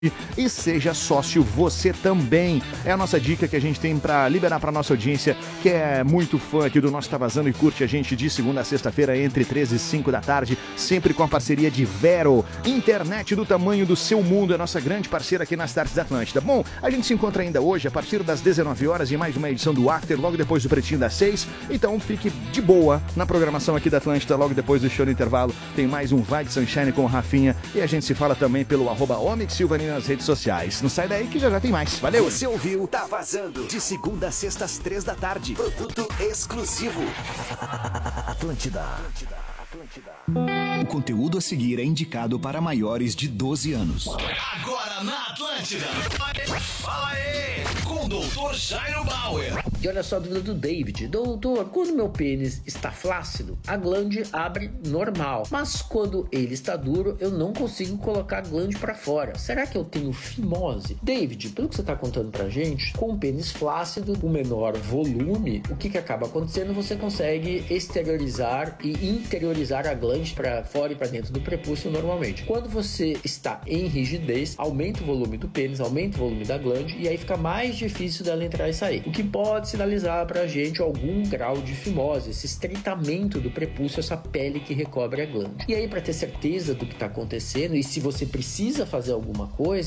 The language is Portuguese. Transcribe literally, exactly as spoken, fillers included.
E seja sócio você também. É a nossa dica que a gente tem pra liberar pra nossa audiência, que é muito fã aqui do nosso Tá Vazando e curte a gente de segunda a sexta-feira entre treze e cinco da tarde, sempre com a parceria de Vero, internet do tamanho do seu mundo, é nossa grande parceira aqui nas tardes da Atlântida. Bom, a gente se encontra ainda hoje a partir das dezenove horas em mais uma edição do After, logo depois do Pretinho das seis. Então fique de boa na programação aqui da Atlântida, logo depois do show do intervalo. Tem mais um Vibe Sunshine com o Rafinha e a gente se fala também pelo arroba Omix Silva nas redes sociais. Não sai daí que já já tem mais. Valeu! Você ouviu Tá Vazando, de segunda a sexta às três da tarde. Produto exclusivo. Atlântida. Atlântida. Atlântida. O conteúdo a seguir é indicado para maiores de doze anos. Agora na Atlântida. Fala aí, com o doutor Jairo Bauer. E olha só a dúvida do David. Doutor, quando meu pênis está flácido, a glande abre normal. Mas quando ele está duro, eu não consigo colocar a glande para fora. Será que eu tenho fimose? David, pelo que você está contando pra gente, com o pênis flácido, o menor volume, o que, que acaba acontecendo? Você consegue exteriorizar e interiorizar a glande para fora e para dentro do prepúcio normalmente. Quando você está em rigidez, aumenta o volume do pênis, aumenta o volume da glande e aí fica mais difícil dela entrar e sair. O que pode sinalizar pra gente algum grau de fimose, esse estreitamento do prepúcio, essa pele que recobre a glande. E aí, para ter certeza do que está acontecendo e se você precisa fazer alguma coisa,